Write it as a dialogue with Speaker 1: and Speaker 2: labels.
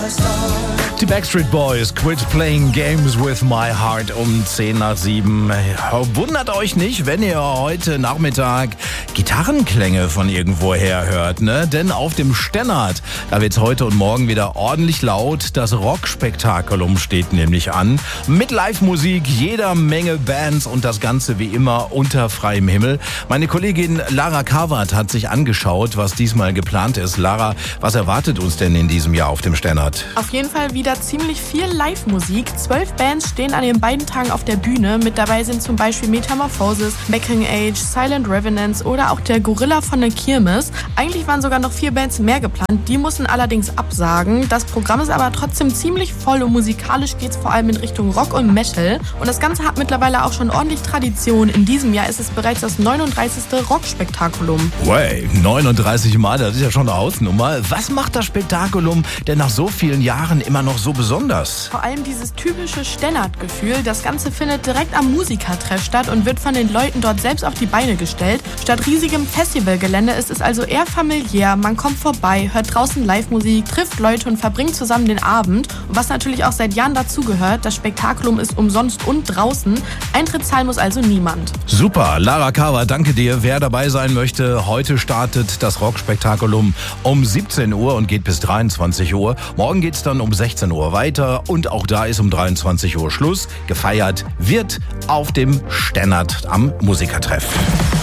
Speaker 1: Die Backstreet Boys, Quit Playing Games with My Heart um 7:10. Wundert euch nicht, wenn ihr heute Nachmittag Gitarrenklänge von irgendwoher hört, ne? Denn auf dem Stennert, da wird's heute und morgen wieder ordentlich laut. Das Rockspektakulum steht nämlich an. Mit Live-Musik, jeder Menge Bands und das Ganze wie immer unter freiem Himmel. Meine Kollegin Lara Kawat hat sich angeschaut, was diesmal geplant ist. Lara, was erwartet uns denn in diesem Jahr auf dem Stennert?
Speaker 2: Auf jeden Fall wieder ziemlich viel Live-Musik. 12 Bands stehen an den beiden Tagen auf der Bühne. Mit dabei sind zum Beispiel Metamorphosis, Backing Age, Silent Revenants oder auch der Gorilla von der Kirmes. Eigentlich waren sogar noch 4 Bands mehr geplant. Die mussten allerdings absagen. Das Programm ist aber trotzdem ziemlich voll und musikalisch geht es vor allem in Richtung Rock und Metal. Und das Ganze hat mittlerweile auch schon ordentlich Tradition. In diesem Jahr ist es bereits das 39. Rockspektakulum.
Speaker 1: Way, 39 Mal, das ist ja schon eine Hausnummer. Was macht das Spektakulum denn nach so vielen Jahren immer noch so besonders?
Speaker 2: Vor allem dieses typische Stennert-Gefühl. Das Ganze findet direkt am Musikertreff statt und wird von den Leuten dort selbst auf die Beine gestellt. Statt riesigem Festivalgelände ist es also eher familiär. Man kommt vorbei, hört draußen Live-Musik, trifft Leute und verbringt zusammen den Abend. Und was natürlich auch seit Jahren dazugehört, das Spektakulum ist umsonst und draußen. Eintritt zahlen muss also niemand.
Speaker 1: Super, Lara Kawa, danke dir. Wer dabei sein möchte, heute startet das Rockspektakulum um 17 Uhr und geht bis 23 Uhr. Morgen geht's dann um 16 Uhr weiter und auch da ist um 23 Uhr Schluss. Gefeiert wird auf dem Stennert am Musikertreff.